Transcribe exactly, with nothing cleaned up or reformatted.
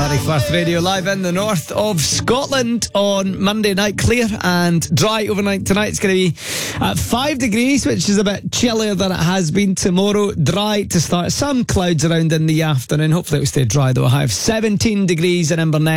Murray Firth Radio live in the north of Scotland on Monday night. Clear and dry overnight tonight. It's going to be at five degrees, which is a bit chillier than it has been. Tomorrow, dry to start. Some clouds around in the afternoon. Hopefully it'll stay dry though. I have seventeen degrees in Inverness.